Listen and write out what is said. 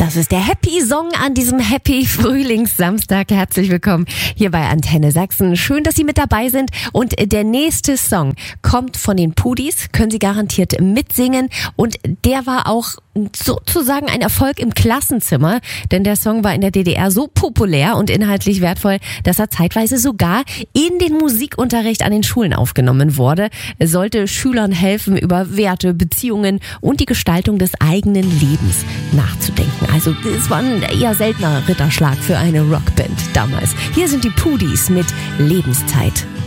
Das ist der Happy Song an diesem Happy Frühlingssamstag. Herzlich willkommen hier bei Antenne Sachsen. Schön, dass Sie mit dabei sind. Und der nächste Song kommt von den Pudis, können Sie garantiert mitsingen. Und der war auch sozusagen ein Erfolg im Klassenzimmer, denn der Song war in der DDR so populär und inhaltlich wertvoll, dass er zeitweise sogar in den Musikunterricht an den Schulen aufgenommen wurde. Es sollte Schülern helfen, über Werte, Beziehungen und die Gestaltung des eigenen Lebens nachzudenken. Also es war ein eher seltener Ritterschlag für eine Rockband damals. Hier sind die Pudis mit Lebenszeit.